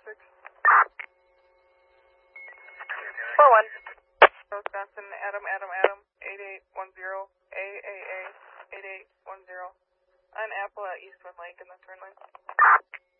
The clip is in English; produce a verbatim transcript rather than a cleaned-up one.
six. four one. Wisconsin, Adam, Adam, Adam, eight eight one zero, A A A, eight eight one zero. On Apple at Eastwood Lake in the turn lane.